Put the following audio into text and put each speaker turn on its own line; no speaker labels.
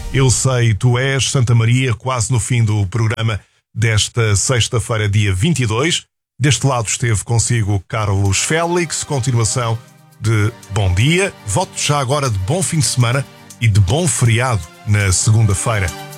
Eu Sei, Tu És, Santa Maria, quase no fim do programa desta sexta-feira, dia 22. Deste lado esteve consigo Carlos Félix, continuação de bom dia. Voto já agora de bom fim de semana e de bom feriado na segunda-feira.